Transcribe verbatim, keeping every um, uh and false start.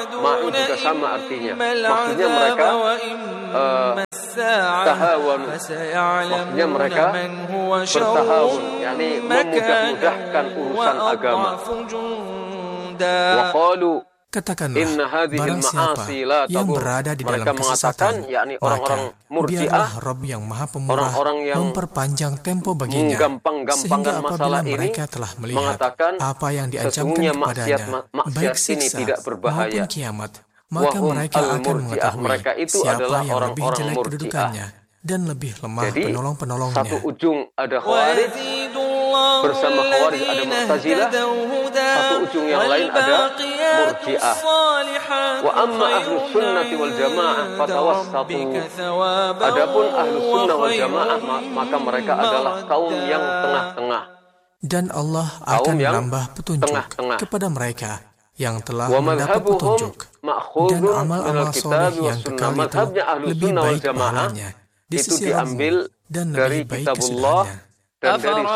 ma juga sama artinya. Maksudnya mereka uh, tahawun, maksudnya mereka bertahawun, yakni memudah-mudahkan urusan agama. Wa qalu, katakanlah, barang siapa yang berada di dalam kesesatan, maka biarlah Rabb yang Maha Pemurah memperpanjang tempo baginya, sehingga apabila mereka telah melihat apa yang diancamkan kepadanya, baik siksa maupun kiamat, maka mereka akan mengetahui siapa yang lebih jelek kedudukannya dan lebih lemah penolong-penolongnya. Satu ujung ada Khawarij, bersama Khawarij ada Mu'tazilah, satu ujung yang lain ada Murji'ah. Wa amma ahlus sunnati wal jamaah fatawassatu. Adapun ahlus sunnah wal jamaah maka mereka adalah kaum yang tengah-tengah. Dan Allah akan menambah petunjuk tengah-tengah kepada mereka yang telah mendapat petunjuk, dan amal-amal soleh yang kekal itu lebih baik pahalanya di sisi Allah dan lebih baik kesudahannya. Dan dari